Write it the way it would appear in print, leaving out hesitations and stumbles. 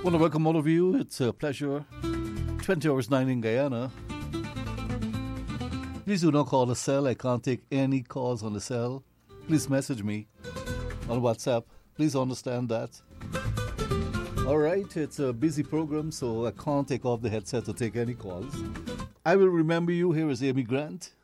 want to welcome all of you. It's a pleasure. 20 hours 9 in Guyana. Please do not call the cell. I can't take any calls on the cell. Please message me on WhatsApp. Please understand that. All right, it's a busy program, so I can't take off the headset to take any calls. I will remember you. Here is Amy Grant.